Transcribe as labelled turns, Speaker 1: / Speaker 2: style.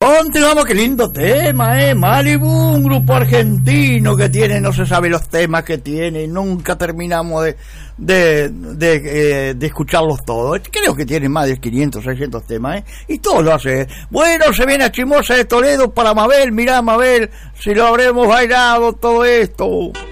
Speaker 1: Continuamos, qué lindo tema, Malibu, un grupo argentino que tiene, no se sabe los temas que tiene, y nunca terminamos de escucharlos todos. Creo que tiene más de 500, 600 temas, y todo lo hace. Bueno, se viene a Chimosa de Toledo para Mabel, mirá Mabel, si lo habremos bailado todo esto.